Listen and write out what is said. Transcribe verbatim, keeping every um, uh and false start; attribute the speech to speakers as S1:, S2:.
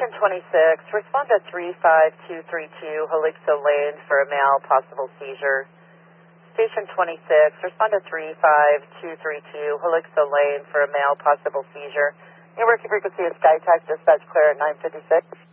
S1: Station twenty-six, respond to three five two three two, Helixo Lane for a male, possible seizure. Station twenty-six, respond to three five two three two, Helixo Lane for a male, possible seizure. Your working frequency is SkyTac, dispatch clear at nine fifty-six.